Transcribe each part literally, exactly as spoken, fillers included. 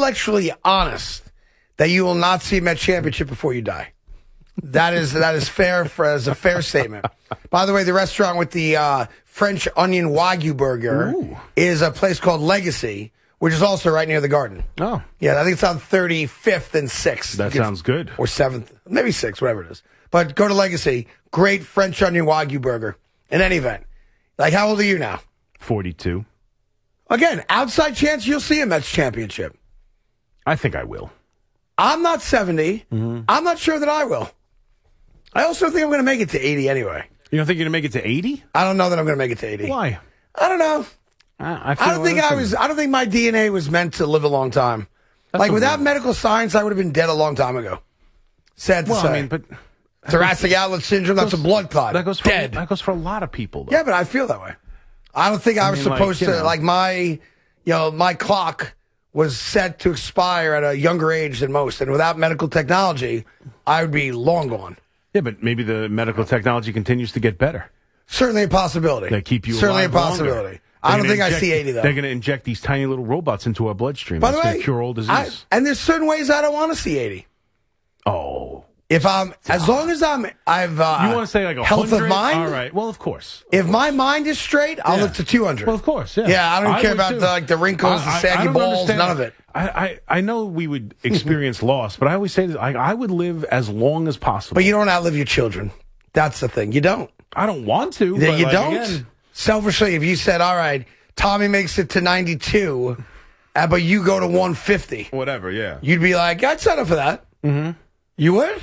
intellectually honest that you will not see a Met championship before you die. That is that is fair for as a fair statement. By the way, the restaurant with the uh, French onion Wagyu burger Ooh. is a place called Legacy, which is also right near the Garden. Oh. Yeah, I think it's on thirty-fifth and sixth. That sounds good. Or seventh, maybe sixth, whatever it is. But go to Legacy. Great French onion Wagyu burger. In any event. Like, how old are you now? forty-two. Again, outside chance you'll see a Mets championship. I think I will. I'm not seventy. Mm-hmm. I'm not sure that I will. I also think I'm going to make it to eighty anyway. You don't think you're going to make it to eighty? I don't know that I'm going to make it to eighty. Why? I don't know. I, I, feel I don't think I was. I don't think my D N A was meant to live a long time. That's like without weird. medical science, I would have been dead a long time ago. Sad to well, say. I mean, but thoracic outlet syndrome. That's goes, a blood clot. That goes for dead. That goes for a lot of people. Though. Yeah, but I feel that way. I don't think I, I was mean, supposed like, to. Know. Like my, you know, my clock was set to expire at a younger age than most, and without medical technology, I would be long gone. Yeah, but maybe the medical technology continues to get better. Certainly a possibility. They keep you Certainly alive a possibility. Longer. I don't think inject, I see eighty, though. They're going to inject these tiny little robots into our bloodstream. By the That's way, going to cure all disease. I, and there's certain ways I don't want to see eighty. Oh. If I'm, as long as I'm, I've, uh, you want to say like a health of mind? All right. Well, of course. Of if course. my mind is straight, I'll yeah. live to two hundred. Well, of course, yeah. Yeah, I don't I care about too. the, like, the wrinkles, I, the saggy I, I balls, understand. none of it. I, I, I know we would experience loss, but I always say that I, I would live as long as possible. But you don't outlive your children. That's the thing. You don't. I don't want to. Yeah, but you like, don't? Again, selfishly, if you said, all right, Tommy makes it to ninety-two, uh, but you go to one fifty. Whatever, yeah. You'd be like, I'd sign up for that. Mm-hmm. You would?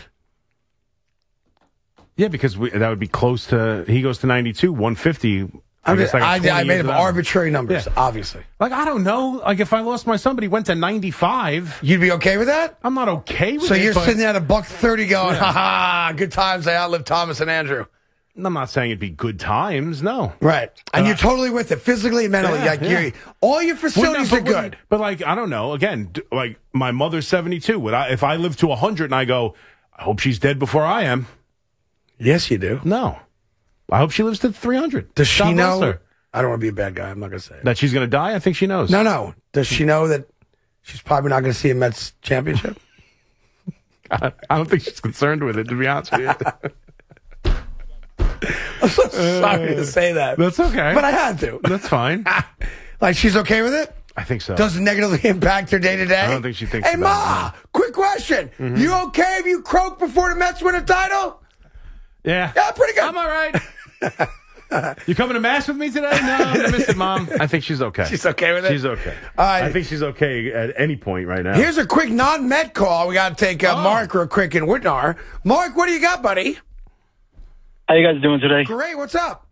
Yeah, because we, that would be close to, he goes to ninety-two, one fifty. I, guess like I, I made up arbitrary one. numbers, yeah. obviously. Like, I don't know. Like, if I lost my son, but he went to ninety-five. You'd be okay with that? I'm not okay with so it. So you're but, sitting there at a buck thirty going, yeah. ha ha, good times, I outlived Thomas and Andrew. I'm not saying it'd be good times, no. Right. And uh, you're totally with it, physically and mentally. Yeah, like yeah. you're, all your facilities well, no, are good. But, like, I don't know. Again, d- like, my mother's seventy-two. Would I, if I live to one hundred and I go, I hope she's dead before I am. Yes, you do. No. I hope she lives to three hundred. Does she God know? Her. I don't want to be a bad guy. I'm not going to say it. That she's going to die? I think she knows. No, no. Does she know that she's probably not going to see a Mets championship? I, I don't think she's concerned with it, to be honest with you. I'm so sorry uh, to say that. That's okay. But I had to. That's fine. Like, she's okay with it? I think so. Doesn't negatively impact her day to day? I don't think she thinks Hey, about Ma, it. quick question. Mm-hmm. You okay if you croak before the Mets win a title? Yeah. Yeah, pretty good. I'm all right. You coming to Mass with me today? No, I'm going to miss it, Mom. I think she's okay. She's okay with it? She's okay. All right. I think she's okay at any point right now. Here's a quick non-Met call. We got to take uh, oh. Mark real quick in Whitnar. Mark, what do you got, buddy? How you guys doing today? Great. What's up?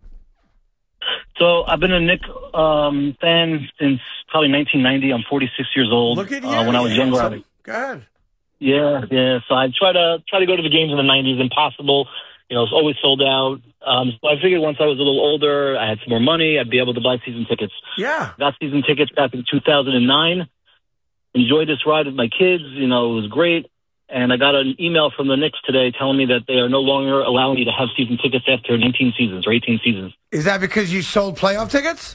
So I've been a Nick um, fan since probably nineteen ninety. I'm forty-six years old. Look at you. Uh, when I was younger. I was, Go ahead. Yeah, yeah. So I try to try to go to the games in the nineties. Impossible. You know, it's always sold out. Um, so I figured once I was a little older, I had some more money, I'd be able to buy season tickets. Yeah. Got season tickets back in two thousand nine. Enjoyed this ride with my kids. You know, it was great. And I got an email from the Knicks today telling me that they are no longer allowing me to have season tickets after nineteen seasons or eighteen seasons. Is that because you sold playoff tickets?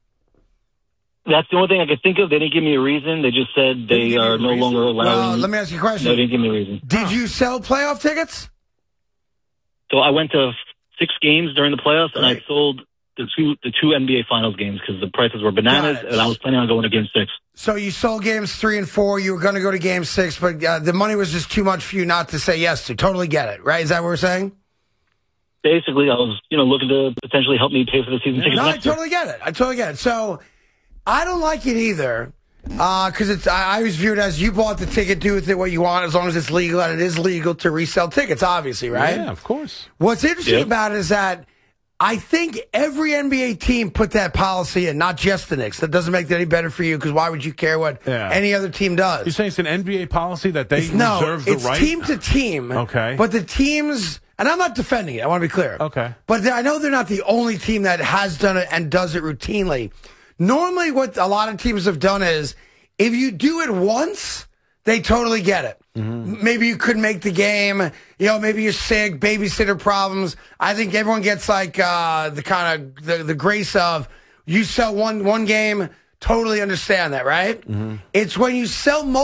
That's the only thing I could think of. They didn't give me a reason. They just said they are no longer allowing. Well, let me ask you a question. No, they didn't give me a reason. Did you sell playoff tickets? So I went to six games during the playoffs, and Right. I sold the two the two N B A Finals games because the prices were bananas, and I was planning on going to Game Six. So you sold games three and four. You were going to go to Game Six, but uh, the money was just too much for you not to say yes to. Totally get it, right? Is that what we're saying? Basically, I was you know looking to potentially help me pay for the season tickets. No, I next year. totally get it. I totally get it. So I don't like it either. Because uh, it's, I, I always view it as you bought the ticket, do with it what you want, as long as it's legal, and it is legal to resell tickets, obviously, right? Yeah, of course. What's interesting Yep. about it is that I think every N B A team put that policy in, not just the Knicks. That doesn't make it any better for you, because why would you care what Yeah. any other team does? You're saying it's an N B A policy that they It's- no, reserve the it's right? team to team. Okay. But the teams, and I'm not defending it, I want to be clear. Okay. But I know they're not the only team that has done it and does it routinely. Normally what a lot of teams have done is, if you do it once, they totally get it. Mm-hmm. Maybe you couldn't make the game. You know, maybe you're sick, babysitter problems. I think everyone gets like uh, the kind of the, the grace of you sell one one game, totally understand that, right? Mm-hmm. It's when you sell multiple